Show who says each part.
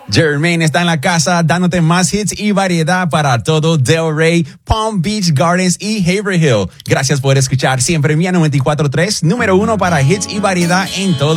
Speaker 1: Jermaine está en la casa dándote más hits y variedad para todo Delray, Palm Beach Gardens y Haverhill. Gracias por escuchar siempre Mía 94.3, número 1 para hits y variedad en todo